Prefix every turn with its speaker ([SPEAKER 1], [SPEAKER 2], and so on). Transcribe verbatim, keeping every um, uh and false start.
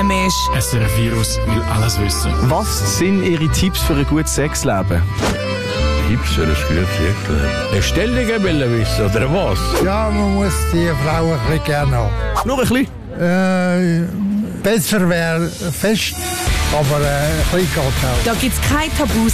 [SPEAKER 1] daheim ist.
[SPEAKER 2] S R F Virus will alles wissen.
[SPEAKER 3] Was sind Ihre Tipps für ein gutes Sexleben?
[SPEAKER 4] Tipps für ein gutes Sexleben? Eine Stellung will wissen, oder was?
[SPEAKER 5] Ja, man muss die Frau ein bisschen gerne haben.
[SPEAKER 3] Nur ein bisschen?
[SPEAKER 5] Äh, besser wäre fest, aber äh, ein bisschen geht auch.
[SPEAKER 1] Da gibt's keine Tabus